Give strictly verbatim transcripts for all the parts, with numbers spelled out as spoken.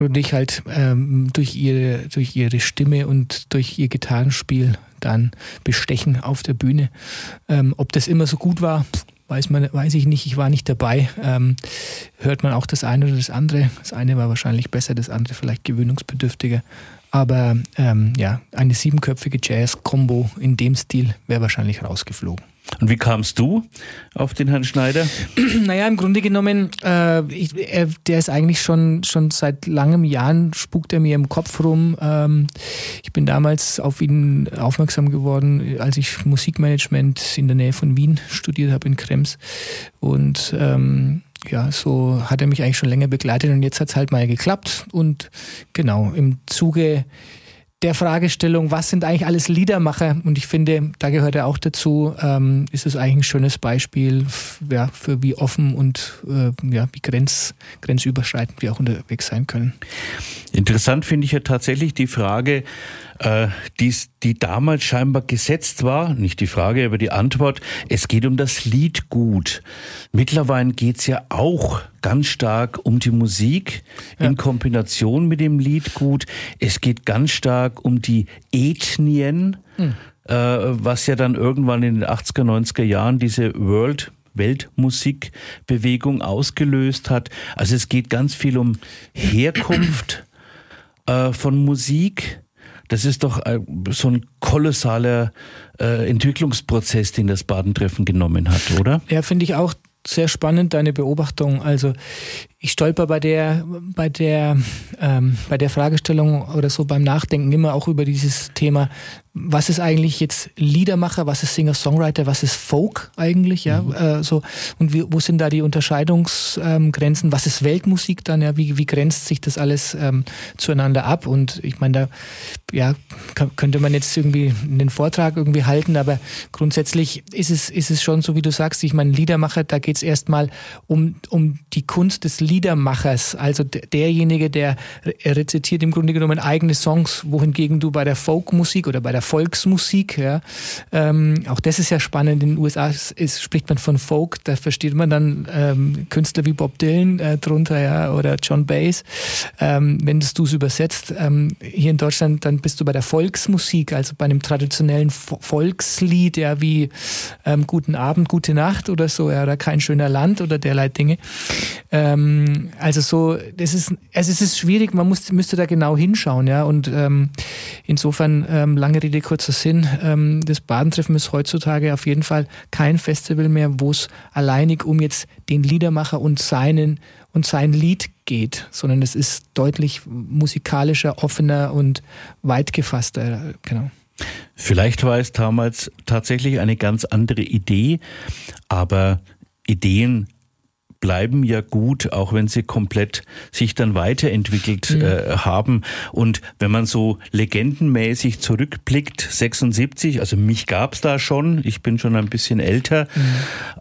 und ich halt ähm, durch ihre durch ihre Stimme und durch ihr Gitarrenspiel dann bestechen auf der Bühne. Ähm, ob das immer so gut war, weiß man, weiß ich nicht. Ich war nicht dabei. Ähm, hört man auch das eine oder das andere. Das eine war wahrscheinlich besser, das andere vielleicht gewöhnungsbedürftiger. Aber ähm, ja, eine siebenköpfige Jazz-Kombo in dem Stil wäre wahrscheinlich rausgeflogen. Und wie kamst du auf den Herrn Schneider? Naja, im Grunde genommen, äh, ich, er, der ist eigentlich schon, schon seit langem Jahren, spukt er mir im Kopf rum. Ähm, ich bin damals auf ihn aufmerksam geworden, als ich Musikmanagement in der Nähe von Wien studiert habe, in Krems. Und ähm, ja, so hat er mich eigentlich schon länger begleitet und jetzt hat es halt mal geklappt. Und genau, im Zuge der Fragestellung, was sind eigentlich alles Liedermacher? Und ich finde, da gehört er auch dazu, ähm, ist es eigentlich ein schönes Beispiel f- ja, für wie offen und äh, ja, wie grenz, grenzüberschreitend wir auch unterwegs sein können. Interessant finde ich ja tatsächlich die Frage, äh, die, die damals scheinbar gesetzt war, nicht die Frage, aber die Antwort, es geht um das Liedgut. Mittlerweile geht's ja auch ganz stark um die Musik in ja. Kombination mit dem Liedgut. Es geht ganz stark um die Ethnien, hm. äh, was ja dann irgendwann in den achtziger, neunziger Jahren diese World Weltmusikbewegung ausgelöst hat. Also es geht ganz viel um Herkunft äh, von Musik. Das ist doch äh, so ein kolossaler äh, Entwicklungsprozess, den das Badentreffen genommen hat, oder? Ja, finde ich auch sehr spannend, deine Beobachtung. Also ich stolper bei der, bei der, ähm, bei der Fragestellung oder so beim Nachdenken immer auch über dieses Thema, was ist eigentlich jetzt Liedermacher, was ist Singer-Songwriter, was ist Folk eigentlich, ja, mhm. äh, so, und wie, wo sind da die Unterscheidungsgrenzen, ähm, was ist Weltmusik dann, ja, wie, wie grenzt sich das alles ähm, zueinander ab? Und ich meine, da, ja, kann, könnte man jetzt irgendwie einen Vortrag irgendwie halten, aber grundsätzlich ist es, ist es schon so, wie du sagst, ich meine, Liedermacher, da geht es erstmal um, um die Kunst des Liedermachers, also derjenige, der rezitiert im Grunde genommen eigene Songs, wohingegen du bei der Folkmusik oder bei der Volksmusik, ja, ähm, auch das ist ja spannend, in den U S A ist, ist, spricht man von Folk, da versteht man dann ähm, Künstler wie Bob Dylan äh, drunter, ja, oder John Baez. Ähm, wenn du es übersetzt, ähm, hier in Deutschland, dann bist du bei der Volksmusik, also bei einem traditionellen Vo- Volkslied, ja, wie ähm, Guten Abend, Gute Nacht oder so, ja, oder Kein schöner Land oder derlei Dinge. Ähm, Also so, das ist, also es ist schwierig, man muss, müsste da genau hinschauen, ja, und ähm, insofern, ähm, lange Rede, kurzer Sinn, ähm, das Badentreffen ist heutzutage auf jeden Fall kein Festival mehr, wo es alleinig um jetzt den Liedermacher und seinen und sein Lied geht, sondern es ist deutlich musikalischer, offener und weit gefasster, genau. Vielleicht war es damals tatsächlich eine ganz andere Idee, aber Ideen bleiben ja gut, auch wenn sie komplett sich dann weiterentwickelt mhm. äh, haben. Und wenn man so legendenmäßig zurückblickt, sechsundsiebzig, also mich gab's da schon, ich bin schon ein bisschen älter, mhm.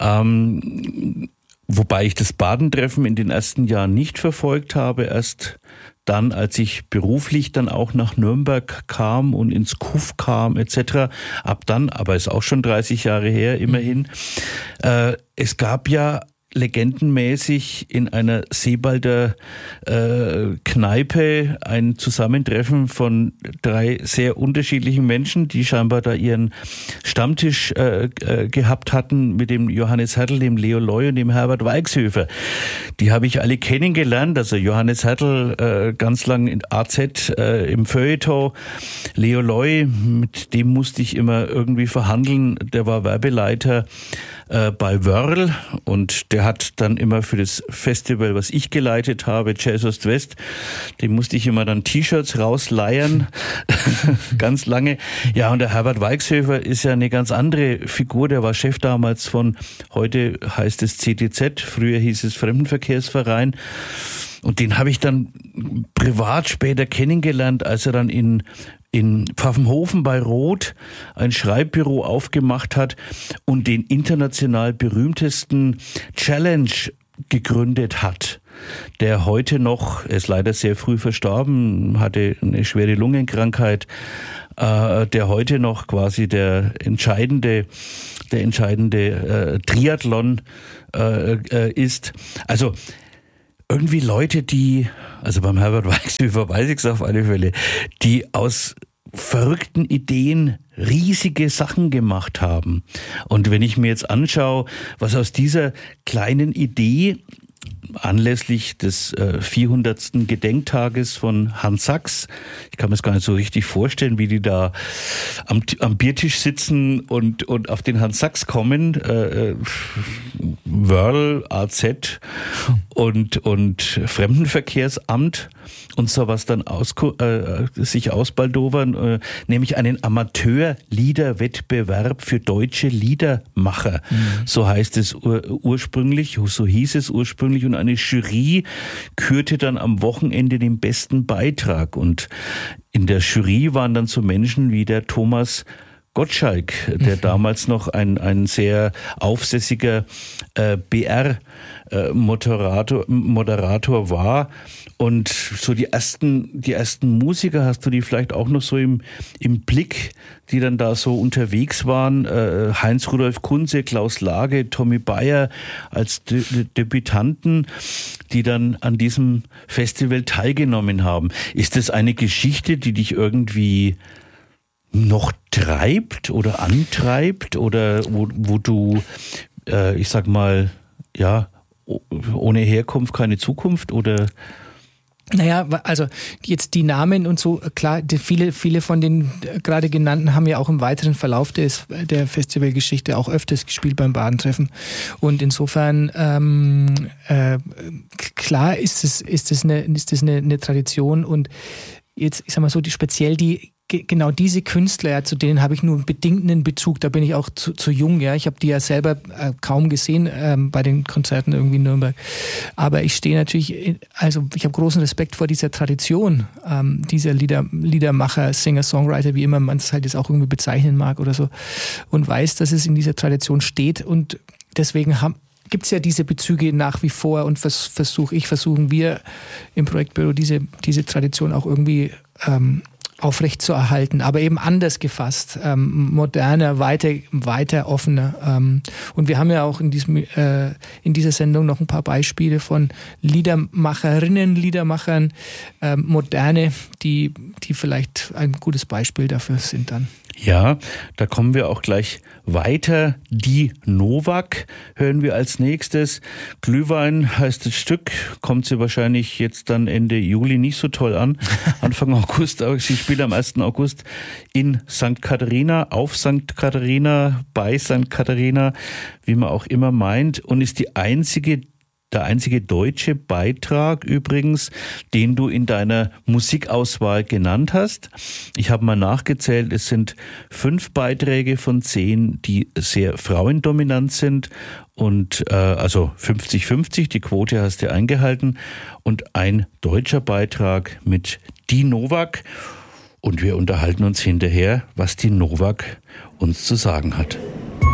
ähm, wobei ich das Badentreffen in den ersten Jahren nicht verfolgt habe, erst dann, als ich beruflich dann auch nach Nürnberg kam und ins K U F kam et cetera, ab dann, aber ist auch schon dreißig Jahre her, immerhin. Mhm. Äh, es gab ja legendenmäßig in einer Seebalder äh, Kneipe ein Zusammentreffen von drei sehr unterschiedlichen Menschen, die scheinbar da ihren Stammtisch äh, äh, gehabt hatten mit dem Johannes Hertel, dem Leo Loy und dem Herbert Weixhöfer. Die habe ich alle kennengelernt, also Johannes Hertel äh, ganz lang in A Z äh, im Feuilleton, Leo Loy, mit dem musste ich immer irgendwie verhandeln, der war Werbeleiter äh, bei Wörl und der hat dann immer für das Festival, was ich geleitet habe, Jazz Ost-West, dem musste ich immer dann T-Shirts rausleiern, ganz lange. Ja, und der Herbert Weixhöfer ist ja eine ganz andere Figur, der war Chef damals von, heute heißt es C T Z, früher hieß es Fremdenverkehrsverein. Und den habe ich dann privat später kennengelernt, als er dann in in Pfaffenhofen bei Roth ein Schreibbüro aufgemacht hat und den international berühmtesten Challenge gegründet hat, der heute noch, er ist leider sehr früh verstorben, hatte eine schwere Lungenkrankheit, äh, der heute noch quasi der entscheidende, der entscheidende äh, Triathlon äh, äh, ist. Also irgendwie Leute, die, also beim Herbert Weichselhöfer weiß ich es auf alle Fälle, die aus verrückten Ideen riesige Sachen gemacht haben. Und wenn ich mir jetzt anschaue, was aus dieser kleinen Idee anlässlich des äh, vierhundertsten Gedenktages von Hans Sachs, ich kann mir das gar nicht so richtig vorstellen, wie die da am, am Biertisch sitzen und, und auf den Hans Sachs kommen, äh, Wörl, A Z und, und Fremdenverkehrsamt und sowas dann aus, äh, sich ausbaldowern, äh, nämlich einen Amateur-Liederwettbewerb für deutsche Liedermacher. Mhm. So heißt es ur- ursprünglich, so hieß es ursprünglich, und eine Jury kürte dann am Wochenende den besten Beitrag. Und in der Jury waren dann so Menschen wie der Thomas Gottschalk, der mhm. damals noch ein, ein sehr aufsässiger äh, B R-Moderator Moderator war. Und so die ersten, die ersten Musiker, hast du die vielleicht auch noch so im, im Blick, die dann da so unterwegs waren? Äh, Heinz-Rudolf Kunze, Klaus Lage, Tommy Bayer als De- De- Debütanten, die dann an diesem Festival teilgenommen haben. Ist das eine Geschichte, die dich irgendwie noch treibt oder antreibt oder wo, wo du, äh, ich sag mal, ja, ohne Herkunft keine Zukunft oder? Naja, also jetzt die Namen und so, klar, die viele, viele von den gerade genannten haben ja auch im weiteren Verlauf des, der Festivalgeschichte auch öfters gespielt beim Badentreffen. Und insofern, ähm, äh, klar ist es, ist es eine, ist es eine, eine Tradition und jetzt, ich sag mal so, die, speziell die genau diese Künstler, ja, zu denen habe ich nur einen bedingten Bezug, da bin ich auch zu, zu jung, ja. Ich habe die ja selber äh, kaum gesehen ähm, bei den Konzerten irgendwie in Nürnberg. Aber ich stehe natürlich, in, also ich habe großen Respekt vor dieser Tradition, ähm, dieser Lieder, Liedermacher, Singer, Songwriter, wie immer man es halt jetzt auch irgendwie bezeichnen mag oder so, und weiß, dass es in dieser Tradition steht und deswegen haben gibt es ja diese Bezüge nach wie vor und vers- versuch, ich versuchen wir im Projektbüro diese, diese Tradition auch irgendwie ähm, aufrecht zu erhalten, aber eben anders gefasst, ähm, moderner, weiter, weiter offener. Ähm, und wir haben ja auch in diesem, äh, in dieser Sendung noch ein paar Beispiele von Liedermacherinnen, Liedermachern, ähm, moderne, die, die vielleicht ein gutes Beispiel dafür sind dann. Ja, da kommen wir auch gleich weiter. Die Novak hören wir als nächstes. Glühwein heißt das Stück, kommt sie wahrscheinlich jetzt dann Ende Juli nicht so toll an. Anfang August, aber sie spielt am ersten August in Sankt Katharina, auf Sankt Katharina, bei Sankt Katharina, wie man auch immer meint, und ist die einzige Der einzige deutsche Beitrag übrigens, den du in deiner Musikauswahl genannt hast. Ich habe mal nachgezählt, es sind fünf Beiträge von zehn, die sehr frauendominant sind und äh, also fünfzig fünfzig, die Quote hast du eingehalten, und ein deutscher Beitrag mit Die Novak. Und wir unterhalten uns hinterher, was die Novak uns zu sagen hat.